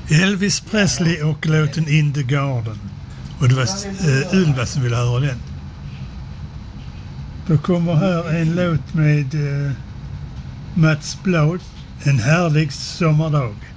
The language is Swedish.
Elvis Presley och låten In the Garden. Och det var Ylva som ville höra den. Då kommer här en låt med Mats Blad, En härlig sommardag.